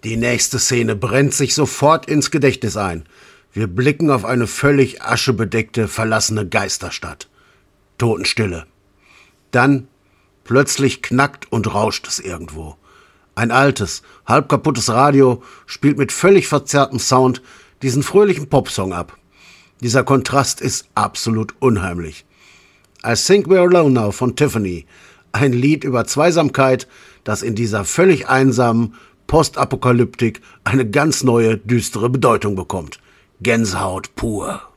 Die nächste Szene brennt sich sofort ins Gedächtnis ein. Wir blicken auf eine völlig aschebedeckte, verlassene Geisterstadt. Totenstille. Dann plötzlich knackt und rauscht es irgendwo. Ein altes, halb kaputtes Radio spielt mit völlig verzerrtem Sound diesen fröhlichen Popsong ab. Dieser Kontrast ist absolut unheimlich. I Think We're Alone Now von Tiffany. Ein Lied über Zweisamkeit, das in dieser völlig einsamen Postapokalyptik eine ganz neue, düstere Bedeutung bekommt. Gänsehaut pur.